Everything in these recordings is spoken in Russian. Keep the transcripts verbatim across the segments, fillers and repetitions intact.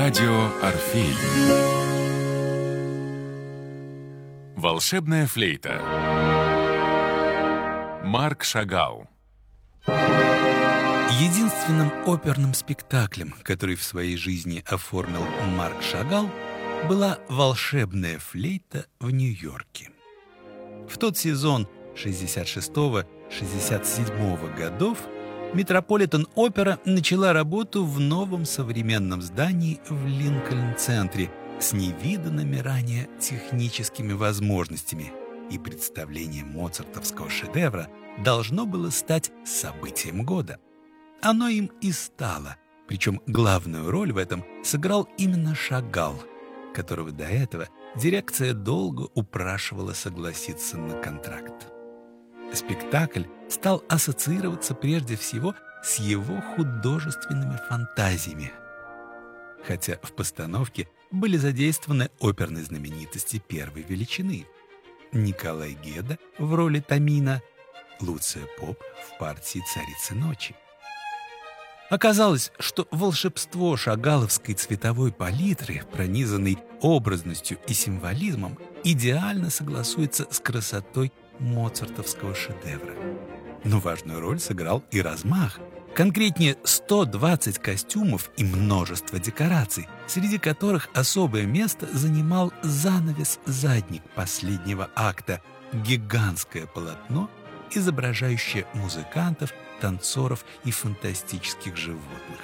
Радио Орфей. Волшебная флейта. Марк Шагал. Единственным оперным спектаклем, который в своей жизни оформил Марк Шагал, была «Волшебная флейта» в Нью-Йорке. В тот сезон шестьдесят шестого — шестьдесят седьмого годов Метрополитен-опера начала работу в новом современном здании в Линкольн-центре с невиданными ранее техническими возможностями, и представление моцартовского шедевра должно было стать событием года. Оно им и стало, причем главную роль в этом сыграл именно Шагал, которого до этого дирекция долго упрашивала согласиться на контракт. Спектакль стал ассоциироваться прежде всего с его художественными фантазиями, хотя в постановке были задействованы оперные знаменитости первой величины: Николай Геда в роли Тамина, Луция Поп в партии «Царицы ночи». Оказалось, что волшебство шагаловской цветовой палитры, пронизанной образностью и символизмом, идеально согласуется с красотой моцартовского шедевра. Но важную роль сыграл и размах. Конкретнее, сто двадцать костюмов и множество декораций, среди которых особое место занимал занавес-задник последнего акта — гигантское полотно, изображающее музыкантов, танцоров и фантастических животных.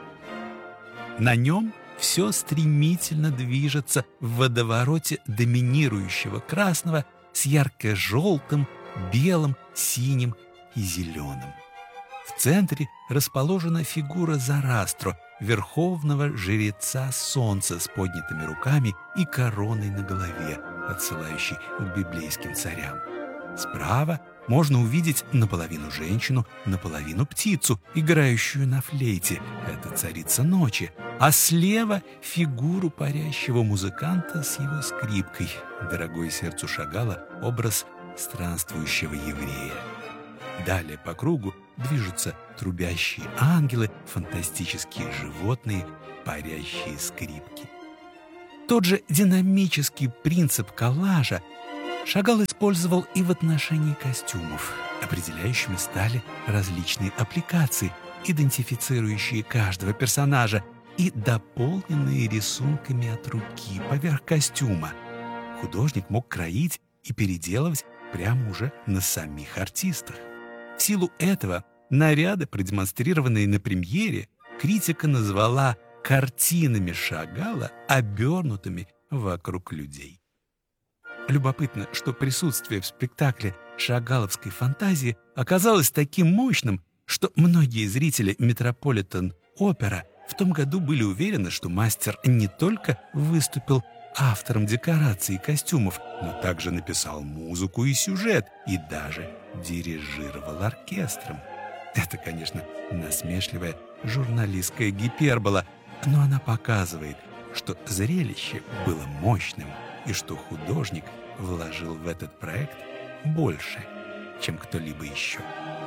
На нем все стремительно движется в водовороте доминирующего красного с ярко-желтым, белым, синим и зеленым. В центре расположена фигура Зарастро, верховного жреца солнца с поднятыми руками и короной на голове, отсылающей к библейским царям. Справа можно увидеть наполовину женщину, наполовину птицу, играющую на флейте. Это царица ночи. А слева фигуру парящего музыканта с его скрипкой. Дорогой сердцу Шагала образ странствующего еврея. Далее по кругу движутся трубящие ангелы, фантастические животные, парящие скрипки. Тот же динамический принцип коллажа Шагал использовал и в отношении костюмов. Определяющими стали различные аппликации, идентифицирующие каждого персонажа, и дополненные рисунками от руки поверх костюма. Художник мог кроить и переделывать прямо уже на самих артистах. В силу этого наряды, продемонстрированные на премьере, критика назвала картинами Шагала, обернутыми вокруг людей. Любопытно, что присутствие в спектакле шагаловской фантазии оказалось таким мощным, что многие зрители Метрополитен-опера в том году были уверены, что мастер не только выступил автором декораций и костюмов, но также написал музыку и сюжет, и даже дирижировал оркестром. Это, конечно, насмешливая журналистская гипербола, но она показывает, что зрелище было мощным, и что художник вложил в этот проект больше, чем кто-либо еще.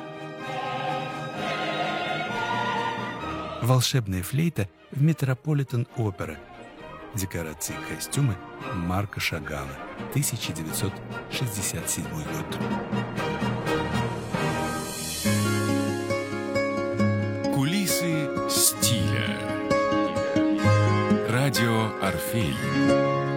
«Волшебная флейта» в Метрополитен-опера. Декорации и костюмы Марка Шагала, тысяча девятьсот шестьдесят седьмой год. Кулисы стиля. Радио Орфей.